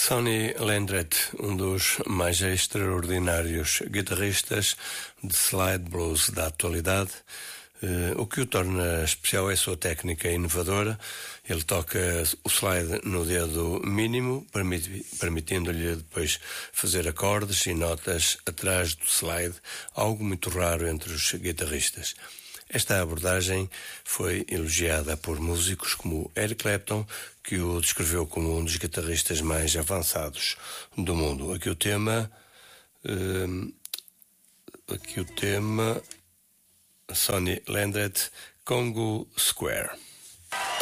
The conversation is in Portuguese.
Sonny Landreth, um dos mais extraordinários guitarristas de slide blues da atualidade. O que o torna especial é a sua técnica inovadora. Ele toca o slide no dedo mínimo, permitindo-lhe depois fazer acordes e notas atrás do slide, algo muito raro entre os guitarristas. Esta abordagem foi elogiada por músicos como Eric Clapton, que o descreveu como um dos guitarristas mais avançados do mundo. Aqui o tema Sonny Landreth, Congo Square.